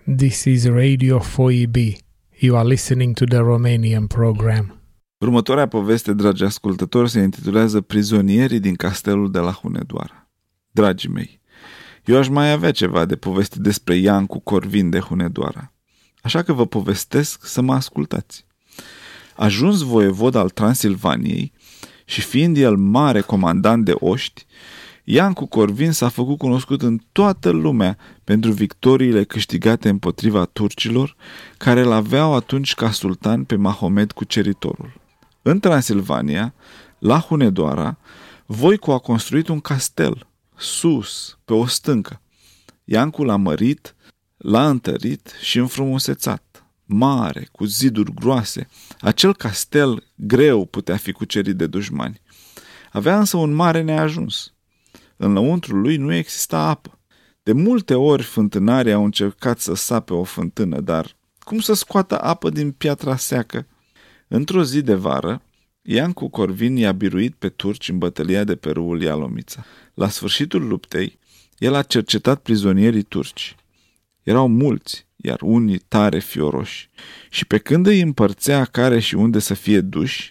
This is Radio 4EB. You are listening to the Romanian program. Următoarea poveste, dragi ascultători, se intitulează Prizonierii din castelul de la Hunedoara. Dragii mei, eu aș mai avea ceva de poveste despre Iancu Corvin de Hunedoara, așa că vă povestesc să mă ascultați. Ajuns voievod al Transilvaniei și fiind el mare comandant de oști, Iancu Corvin s-a făcut cunoscut în toată lumea pentru victoriile câștigate împotriva turcilor, care îl aveau atunci ca sultan pe Mahomed Cuceritorul. În Transilvania, la Hunedoara, Voicu a construit un castel, sus, pe o stâncă. Iancu l-a mărit, l-a întărit și înfrumusețat. Mare, cu ziduri groase, acel castel greu putea fi cucerit de dușmani. Avea însă un mare neajuns. În lăuntrul lui nu exista apă. De multe ori fântânarii au încercat să sape o fântână, dar cum să scoată apă din piatra seacă? Într-o zi de vară, Iancu Corvin i-a biruit pe turci în bătălia de pe râul Ialomița. La sfârșitul luptei, el a cercetat prizonierii turci. Erau mulți, iar unii tare fioroși. Și pe când îi împărțea care și unde să fie duși,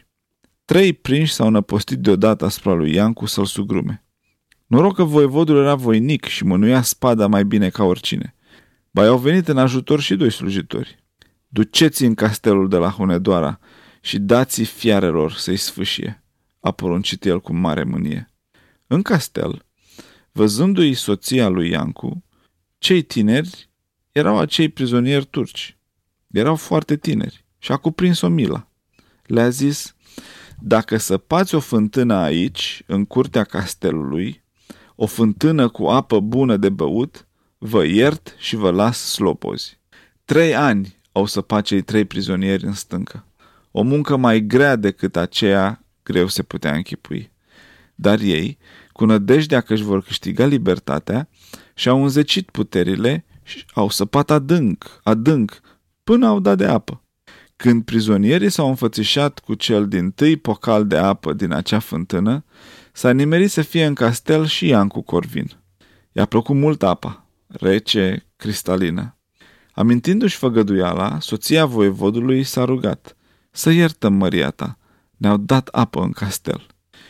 3 prinși s-au năpostit deodată asupra lui Iancu să-l sugrume. Noroc că voievodul era voinic și mânuia spada mai bine ca oricine. Ba i-au venit în ajutor și 2 slujitori. Duceți în castelul de la Hunedoara și dați-i fiarelor să-i sfâșie, a poruncit el cu mare mânie. În castel, văzându-i soția lui Iancu, cei tineri erau acei prizonieri turci. Erau foarte tineri și a cuprins-o mila. Le-a zis: dacă săpați o fântână aici, în curtea castelului, o fântână cu apă bună de băut, vă iert și vă las slobozi. 3 ani au săpat cei 3 prizonieri în stâncă. O muncă mai grea decât aceea greu se putea închipui. Dar ei, cu nădejdea că își vor câștiga libertatea, și-au înzecit puterile și au săpat adânc, adânc, până au dat de apă. Când prizonierii s-au înfățișat cu cel dintâi pocal de apă din acea fântână, s-a nimerit să fie în castel și Iancu Corvin. I-a plăcut mult apa, rece, cristalină. Amintindu-și făgăduiala, soția voievodului s-a rugat: să iertăm măria ta, ne-au dat apă în castel.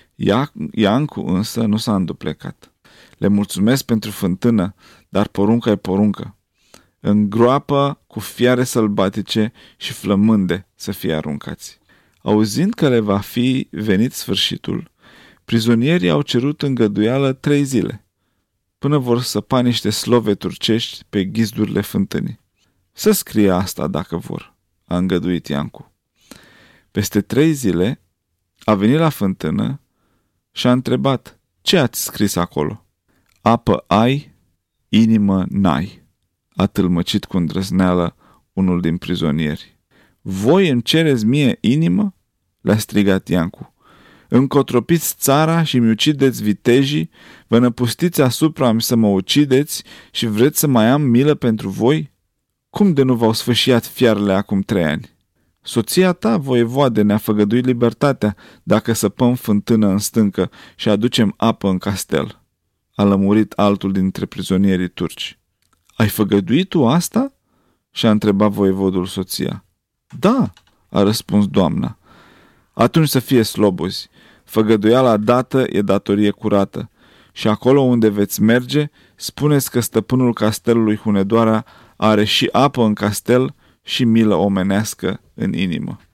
Iancu însă nu s-a înduplecat. Le mulțumesc pentru fântână, dar porunca e poruncă. În groapă cu fiare sălbatice și flămânde să fie aruncați. Auzind că le va fi venit sfârșitul, prizonierii au cerut îngăduială 3 zile, până vor săpa niște slove turcești pe ghizdurile fântânii. Să scrie asta dacă vor, a îngăduit Iancu. Peste 3 zile a venit la fântână și a întrebat: ce ați scris acolo? Apă ai, inimă n-ai, a tâlmăcit cu îndrăzneală unul din prizonieri. Voi îmi cereți mie inimă? Le-a strigat Iancu. Îmi cotropiți țara și mi ucideți vitejii, vă năpustiți asupra mi să mă ucideți și vreți să mai am milă pentru voi? Cum de nu v-au sfâșiat fiarele acum 3 ani? Soția ta, voievoade, ne-a făgăduit libertatea dacă săpăm fântână în stâncă și aducem apă în castel, a lămurit altul dintre prizonierii turci. Ai făgăduit tu asta? Și-a întrebat voievodul soția. Da, a răspuns doamna. Atunci să fie slobozi. Făgăduiala dată e datorie curată. Și acolo unde veți merge, spuneți că stăpânul castelului Hunedoara are și apă în castel și milă omenească în inimă.